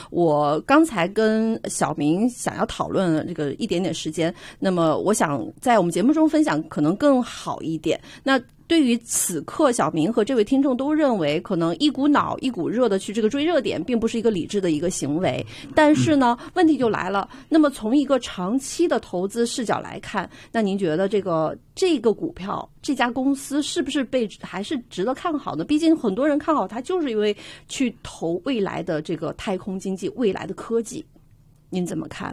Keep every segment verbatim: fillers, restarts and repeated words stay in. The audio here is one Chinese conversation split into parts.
我刚才跟小明想要讨论这个一点点时间，那么我想在我们节目中分享可能更好一点。那对于此刻小明和这位听众都认为可能一股脑一股热的去这个追热点并不是一个理智的一个行为，但是呢问题就来了，那么从一个长期的投资视角来看，那您觉得这个这个股票这家公司是不是被还是值得看好的？毕竟很多人看好它就是因为去投未来的这个太空经济，未来的科技，您怎么看？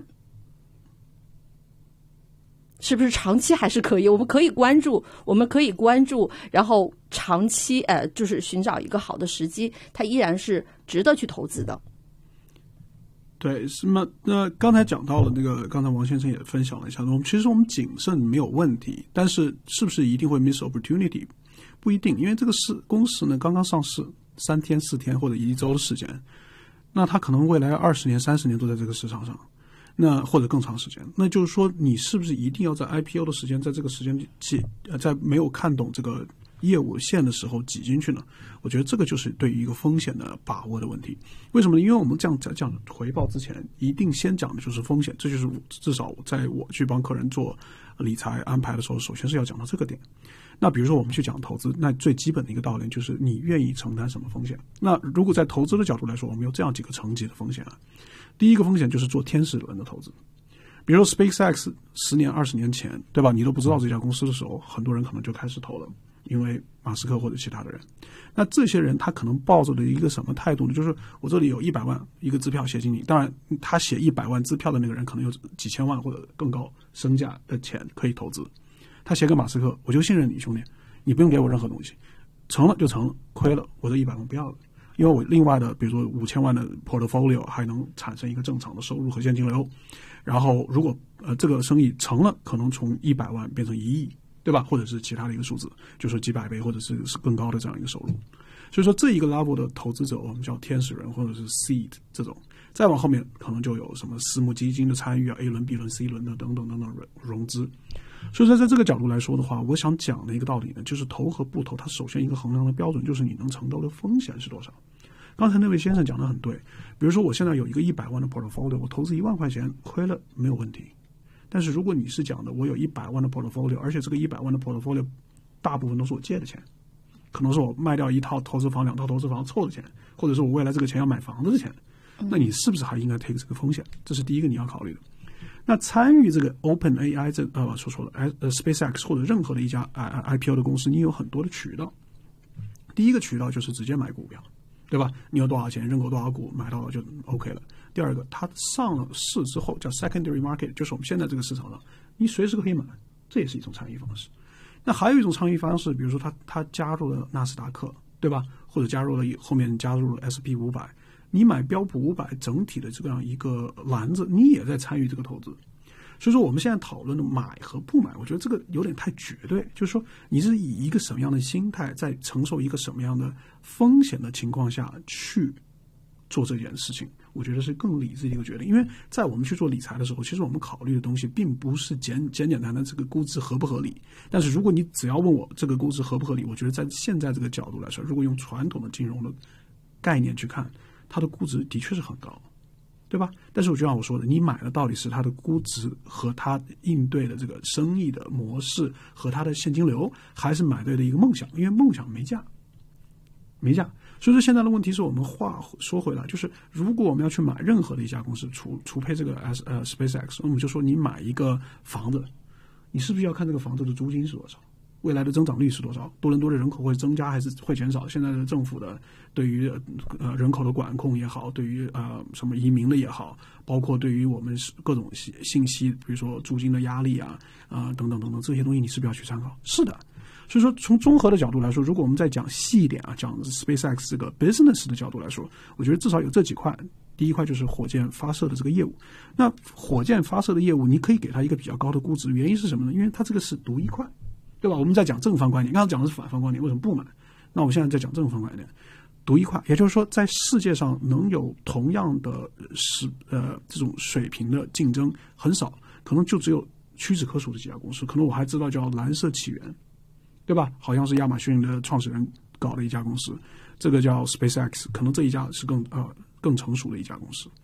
是不是长期还是可以？我们可以关注，我们可以关注，然后长期呃，就是寻找一个好的时机，它依然是值得去投资的。 对，是吗？那刚才讲到了那个，刚才王先生也分享了一下，我们其实我们谨慎没有问题，但是是不是一定会 miss opportunity？ 不一定，因为这个是公司呢刚刚上市三天、四天或者一周的时间，那它可能未来二十年、三十年都在这个市场上。那或者更长时间，那就是说你是不是一定要在 I P O 的时间，在这个时间挤，在没有看懂这个业务线的时候挤进去呢？我觉得这个就是对于一个风险的把握的问题。为什么呢？因为我们这样讲回报之前，一定先讲的就是风险，这就是至少在我去帮客人做理财安排的时候，首先是要讲到这个点。那比如说我们去讲投资，那最基本的一个道理就是你愿意承担什么风险。那如果在投资的角度来说，我们有这样几个层级的风险啊。第一个风险就是做天使轮的投资，比如说 SpaceX 十年、二十年前，对吧？你都不知道这家公司的时候，很多人可能就开始投了，因为马斯克或者其他的人。那这些人他可能抱着的一个什么态度呢？就是我这里有一百万一个支票写进你，当然他写一百万支票的那个人可能有几千万或者更高身价的钱可以投资。他写给马斯克，我就信任你兄弟，你不用给我任何东西，成了就成了，亏了我这一百万不要了。因为我另外的比如说五千万的 portfolio 还能产生一个正常的收入和现金流，然后如果呃这个生意成了，可能从一百万变成一亿，对吧？或者是其他的一个数字，就是说几百倍或者是是更高的这样一个收入。所以说这一个 level 的投资者我们叫天使人或者是 seed 这种，再往后面可能就有什么私募基金的参与啊 ，A 轮 B 轮 C 轮的等等等等融资。所以说在这个角度来说的话，我想讲的一个道理呢，就是投和不投，它首先一个衡量的标准就是你能承担的风险是多少。刚才那位先生讲得很对，比如说我现在有一个一百万的 portfolio， 我投资一万块钱亏了没有问题。但是如果你是讲的我有一百万的 portfolio， 而且这个一百万的 portfolio 大部分都是我借的钱，可能是我卖掉一套投资房、两套投资房凑的钱，或者是我未来这个钱要买房子的钱，那你是不是还应该 take 这个风险？这是第一个你要考虑的。那参与这个 OpenAI 这呃所说的呃 SpaceX 或者任何的一家 I P O 的公司，你有很多的渠道。第一个渠道就是直接买股票，对吧？你有多少钱，认购多少股，买到了就 OK 了。第二个，它上了市之后叫 secondary market， 就是我们现在这个市场上，你随时可以买，这也是一种参与方式。那还有一种参与方式，比如说它它加入了纳斯达克，对吧？或者加入了后面加入了 S and P 五百。你买标普五百整体的这样一个篮子，你也在参与这个投资。所以说我们现在讨论的买和不买，我觉得这个有点太绝对，就是说你是以一个什么样的心态，在承受一个什么样的风险的情况下去做这件事情，我觉得是更理智的一个决定。因为在我们去做理财的时候，其实我们考虑的东西并不是简简简单单这个估值合不合理，但是如果你只要问我这个估值合不合理，我觉得在现在这个角度来说，如果用传统的金融的概念去看，它的估值的确是很高，对吧？但是我就像我说的，你买的到底是它的估值和它应对的这个生意的模式和它的现金流，还是买对的一个梦想？因为梦想没价，没价。所以说现在的问题是我们话说回来，就是如果我们要去买任何的一家公司，除除配这个 S 呃 SpaceX， 我们就说你买一个房子，你是不是要看这个房子的租金是多少？未来的增长率是多少？多伦多的人口会增加还是会减少？现在的政府的对于呃人口的管控也好，对于呃什么移民的也好，包括对于我们各种信息，比如说租金的压力啊啊、呃、等等等等这些东西，你是不是要去参考？是的。所以说从综合的角度来说，如果我们再讲细一点啊，讲 SpaceX 这个 business 的角度来说，我觉得至少有这几块。第一块就是火箭发射的这个业务。那火箭发射的业务，你可以给它一个比较高的估值，原因是什么呢？因为它这个是独一块。对吧？我们在讲正方观点，刚刚讲的是反方观点，为什么不买？那我现在在讲正方观点，独一块，也就是说，在世界上能有同样的是呃这种水平的竞争很少，可能就只有屈指可数的几家公司。可能我还知道叫蓝色起源，对吧？好像是亚马逊的创始人搞的一家公司，这个叫 SpaceX， 可能这一家是更呃更成熟的一家公司。